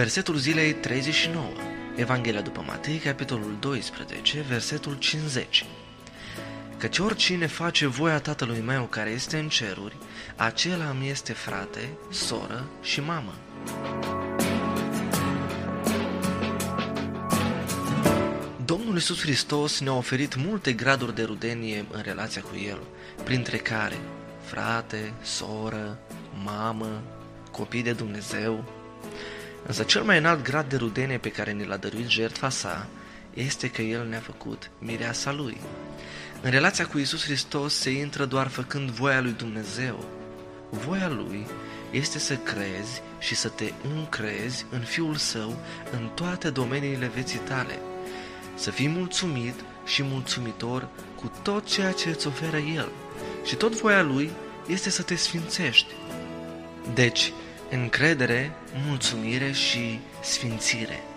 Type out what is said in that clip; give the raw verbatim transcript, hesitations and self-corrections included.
Versetul zilei treizeci și nouă. Evanghelia după Matei, capitolul doisprezece, versetul cincizeci. Căci oricine face voia Tatălui meu care este în ceruri, acela îmi este frate, soră și mamă. Domnul Iisus Hristos ne-a oferit multe graduri de rudenie în relația cu El, printre care frate, soră, mamă, copii de Dumnezeu. Însă cel mai înalt grad de rudenie pe care ne l-a dăruit jertfa sa este că El ne-a făcut mireasa Lui. În relația cu Iisus Hristos se intră doar făcând voia lui Dumnezeu. Voia Lui este să crezi și să te încrezi în Fiul Său în toate domeniile vieții tale. Să fii mulțumit și mulțumitor cu tot ceea ce îți oferă El. Și tot voia Lui este să te sfințești. Deci, încredere, mulțumire și sfințire.